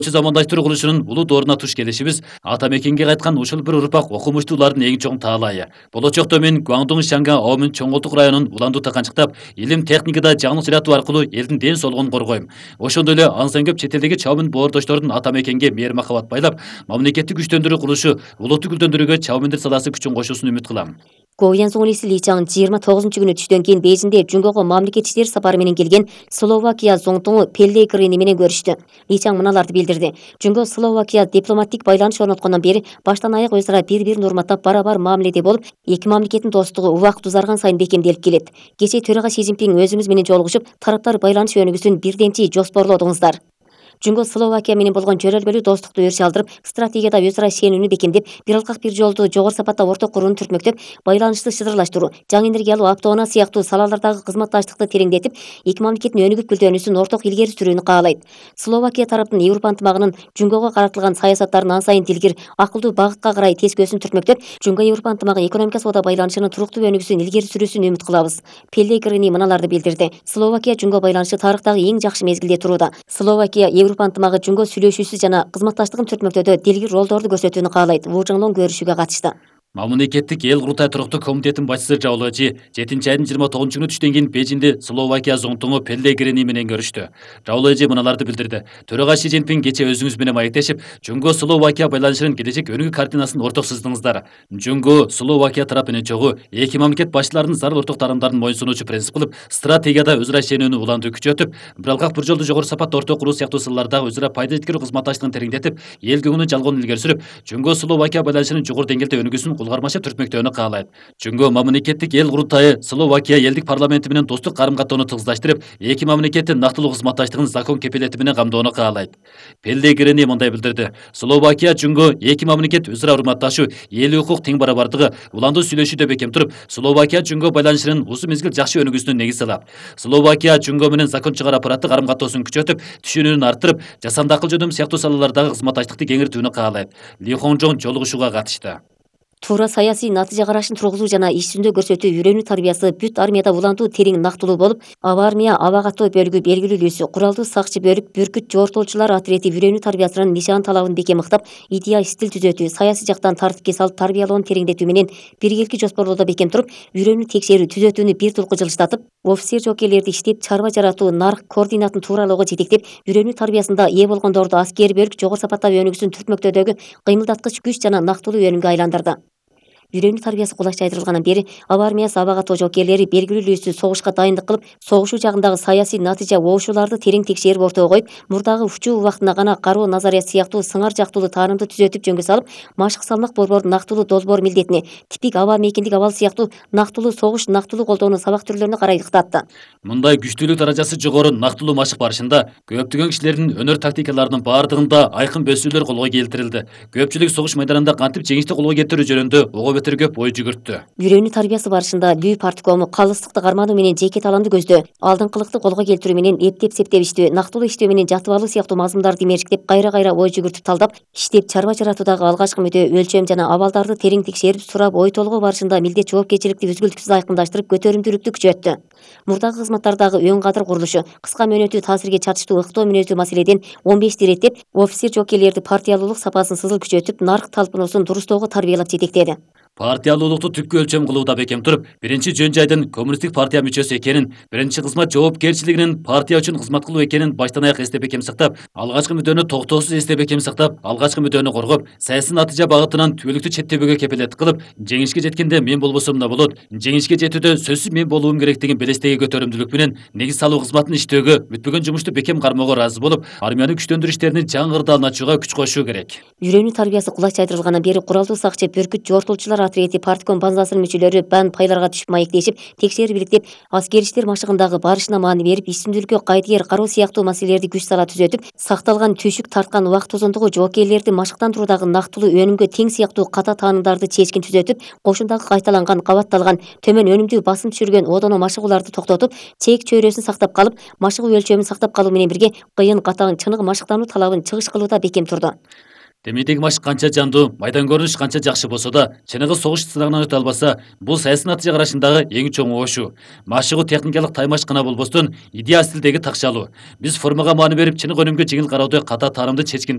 Замандаштыруу курулушунун улуу дооруна туш келишибиз ата мекенге кайткан ушул бир урпак окумуштуулардын эң чоң таалайы. Болочокто мен Гуандун Шанга Оомун Чоңолтук районун Уланду таканчыктап, илим техникада жаңылык жаратуу аркылуу элдин ден соолугун коргойм. Ошондой эле ансан көп чет элдеги чабын боордоштордун ата мекенге мээр махабат байлап, мамлекеттик күчтөндүрүү курулушу улутту гүлдөндүрүүгө чабымендер саласы күчүн кошуусун үмүт кылам. Говьян Соңлиси Ли Чаң 29-күнү түштөн кийин Бейжинде Жунгого мамлекет иштери сапары менен келген Словакия зоңтоңу Пеллегрини менен көрүштү. Ли Чаң мыналарды билдирди. Жунго Словакия дипломаттик байланыш орноткондон бери баштан аяк өз ара бири-бирин урматтап бара-бар мамиледе болуп, эки мамлекеттин достугу убакыт узарган сайын бекемделип келет. Кечээ төрага Си Цзиньпин өзүңүз менен жолугушуп, тараптар байланыш өнүгүүсүн бирдемчи жоспорлодуңуздар. Жунго Словакия менен болгон жөрөлгөлүү достукту өршө алдырып, стратегияда өз ара ишенүүнү бекемдеп, бир алкак бир жолду жогору сапатта орток курууну түртмөктөп, байланышты шыдырлаштыруу, жаңы энергиялуу автоунаа сыяктуу салалардагы кызматташтыкты тереңдетип, эки мамлекеттин өнүгүп гүлдөнүүсүн орток илгери сүрүүнү каалайт. Словакия тараптын Европа ынтымагынын Жунгого каратылган саясаттарын ан сайын дилгир, акылдуу багытка карай тескөөсүн түртмөктөп, Жунго Европа ынтымагы экономика соода байланышынын туруктуу өнүгүүсүн илгери сүрүүсүн үмүт кылабыз. Пеллегрини мыналарды билдирди. Словакия Жунго байланышы тарыхтагы эң жакшы мезгилде турууда. Словакия Европа ынтымагы Жунго сүйлөшүүсү жана кызматташтыгын түртмөктөдө дилгир ролдорду көрсөтүүнү каалайт. Ву Жаңлоң көрүшүүгө катышты. Мамлекеттик эл курултай туруктуу комитетинин башчысы Жаулажи 7 айдын 29-күнү түштөн кийин Бейжинде Словакия зоңтоңу Пеллегрини менен көрүштү. Жаулажи мыналарды билдирди. Төрага Си Цзиньпин кечээ өзүңүз менен маектешип, Жунго Словакия байланышынын келечек өнүгүү картинасын орток сыздыңыздар. Жунго Словакия тарап менен чогуу эки мамлекет башчыларынын зарыл орток тарамдарын моюнсунуучу принцип кылып, стратегияда өз ара ишенүүнү уланды күчөтүп, бир алкак бир жолду жогору сапатта орток куруу сыяктуу салалардагы өз ара пайда жеткирүү кызматташтыгын тереңдетип, эл көңүлүнүн жалгоонун илгери сүрүп, Жунго Словакия байланышынын жогору деңгээлде өнүгүүсүн улгармаша түртмөктөөнү каалайт. Жунго мамлекеттик эл курултайы Словакия элдик парламенти менен достук карым-каттоону тыгыздаштырып, эки мамлекеттин нактылуу кызматташтыгын закон кепилети менен камдоону каалайт. Пеллегрини мындай билдирди. Словакия Жунго эки мамлекет өз ара урматташуу, эл укук тең барабардыгы, уландуу сүйлөшүүдө бекем туруп, Словакия Жунго байланышынын узун мезгил жакшы өнүгүүсүнө негиз салат. Словакия Жунго менен закон чыгар аппараты карым-каттоосун күчөтүп, түшүнүүнүн арттырып, жасанды акыл жөнөм сыяктуу салалардагы кызматташтыкты кеңиртүүнү каалайт. Ли Хонжоң жолугушууга катышты. Туура саясий натыйжа карашын тургузуу жана иш жүзүндө көрсөтүү үйрөнүү тарбиясы бүт армияда улантуу терең нактылуу болуп, аба армия аба каттоо бөлүгү белгилүү үлүсү, куралдуу сакчы бөлүк бүркүт жортуучулар отряди үйрөнүү тарбиясынын нишан талабын бекем ыктап, идея стиль түзөтүү, саясий жактан тартипке салып тарбиялоону тереңдетүү менен биргеликти жоспорлоодо бекем туруп, үйрөнүү текшерүү түзөтүүнү бир тулку жылыштатып, офицер жокейлерди иштеп, чарба жаратуу, нарк координатын тууралоого жетектеп, үйрөнүү тарбиясында ээ болгондорду аскери бөлүк жогору сапатта өнүгүүсүн түртмөктөдөгү кыймылдаткыч күч жана нактылуу өнүмгө айландырды. Үйрөнүү тарбиясы кулач жайдырылгандан бери аба армиясы аба каттоо жокейлери белгилүү үлүсү согушка дайындык кылып, согушуу жагындагы саясий натыйжа оошууларды терең текшерип ортого коюп, мурдагы учуу убактына гана кароо назария сыяктуу сыңар жактуулуу таанымды түзөтүп жөнгө салып, машык салмак борбордун нактылуу долбоор милдетине, типик аба мейкиндик абал сыяктуу нактылуу согуш, нактылуу колдоону сабак түрлөрүнө карай ыктатты. Мындай күчтүүлүк даражасы жогору нактылуу машык барышында көптөгөн кишилердин өнөр тактикаларынын баардыгында айкын бөсүүлөр колго келтирилди. Көпчүлүк согуш майданында кантип жеңишти колго келтирүү жөнүндө ого бетер көп ой жүгүрттү. Үйрөнүү тарбиясы барышында Лүү парткому калыстыкты кармануу менен жеке таланды көздөө, алдыңкылыкты колго келтирүү менен эптеп-септеп иштөө, нактылуу иштөө менен жатып алуу сыяктуу мазмундарды имерчиктеп кайра-кайра ой жүгүртүп талдап, иштеп чарба жаратуудагы алгачкы мүдө, өлчөм жана абалдарды терең текшерип, сурап, ой толгоо барышында милдет жоопкерчиликти үзгүлтүксүз айкындаштырып, көтөрүмдүүлүктү күчөттү. Мурдагы кызматтардагы өң кадыр курулушу, кыска мөөнөттүү таасирге чатыштуу ыктоо мүнөздүү маселеден 15 иреттеп, офицер жокейлерди партиялуулук сапасын сызыл күчөтүп, нарк талпынуусун дурустоого тарбиялап жетектеди. Партиялуулукту түпкү өлчөм кылууда бекем туруп, биринчи жөн жайдын коммунисттик партия мүчөсү экенин, биринчи кызмат жоопкерчилигинин партия үчүн кызмат кылуу экенин баштан аяк эстеп бекем сактап, алгачкы мүдөнү токтоосуз эстеп бекем сактап, алгачкы мүдөнү коргоп, саясий натыйжа багытынан түбөлүктүү четтебөөгө кепилеттик кылып, жеңишке жеткенде мен болбосом да болот, жеңишке жетүүдө сөзсүз мен болуум керектигин белестеги көтөрүмдүүлүк менен негиз салуу кызматын иштөөгө, бүтпөгөн жумушту бекем кармоого ыраазы болуп, армияны күчтөндүрүү иштерини жаңы кырдаалына ачууга күч кошуу керек. Үйрөнүү тарбиясы кулач жайдырылгандан бери куралдуу сакчы бүркүт жортуучулар отряди партком базасынын мүчөлөрү бан пайларга түшүп маектешип, текшерип иликтеп, аскери иштер машыгындагы барышына маани берип, ишсүндүүлүккө кайдыгер кароо сыяктуу маселелерди күч сала түзөтүп, сакталган түйшүк тарткан убакыт узундугу жокейлерди машыктандыруудагы нактылуу өнүмгө тең сыяктуу ката таанымдарды чечкин түзөтүп, кошундагы кайталанган, кабатталган, төмөн өнүмдүү басым түшүргөн одоно машыгууларды токтотуп, чек чөйрөсүн сактап калып, машыгуу өлчөмүн сактап калуу менен бирге кыйын, катаң, чыныгы машыктануу талабын чыгыш кылууда бекем турду. Демейдеги машык канча жандуу, майдан көрүнүш канча жакшы болсо да, чыныгы согуш сынагынан өтө албаса, бул саясий натыйжа карашындагы эң чоң оошуу. Машыгуу техникалык таймаш гана болбостон, идея стилдеги такшалуу. Биз формага маани берип, чыныгы өнүмгө жеңил кароодо ката таанымды чечкин